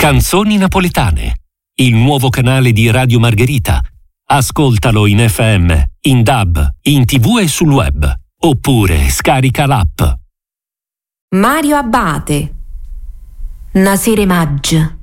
Canzoni napoletane, il nuovo canale di Radio Margherita. Ascoltalo in FM, in DAB, in TV e sul web. Oppure scarica l'app. Mario Abbate, Nasere Maggia.